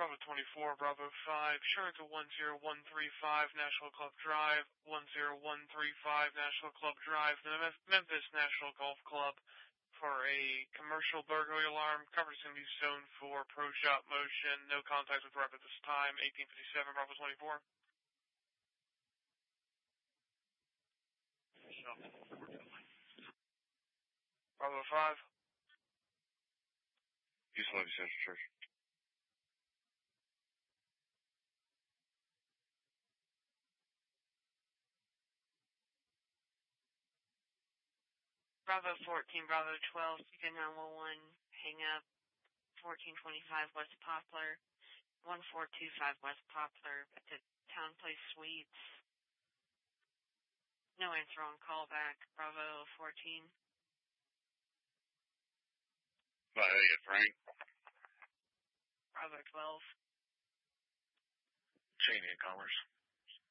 Bravo 24, Bravo 5, showing to 10135 National Club Drive, 10135 National Club Drive, the Memphis National Golf Club, for a commercial burglary alarm. Coverage is going to be zone 4, pro shot motion, no contact with rep at this time, 1857, Bravo 24. Bravo 5. East Levy Central Church. Bravo 14, Bravo 12, Beacon 911, hang up, 1425 West Poplar, 1425 West Poplar, at the Town Place Suites. No answer on callback, Bravo 14. Frank. Bravo 12. Cheney at Commerce.